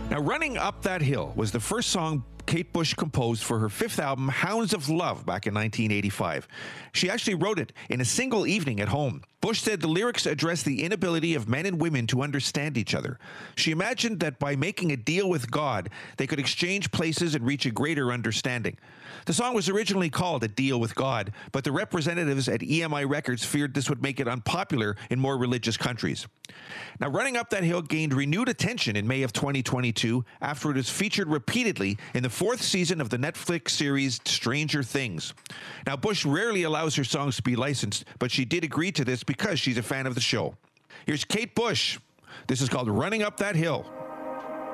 Now, Running Up That Hill was the first song Kate Bush composed for her fifth album, Hounds of Love, back in 1985. She actually wrote it in a single evening at home. Bush said the lyrics address the inability of men and women to understand each other. She imagined that by making a deal with God, they could exchange places and reach a greater understanding. The song was originally called A Deal with God, but the representatives at EMI Records feared this would make it unpopular in more religious countries. Now, Running Up That Hill gained renewed attention in May of 2022 after it was featured repeatedly in the fourth season of the Netflix series Stranger Things. Now, Bush rarely allows her songs to be licensed, but she did agree to this because she's a fan of the show. Here's Kate Bush. This is called Running Up That Hill.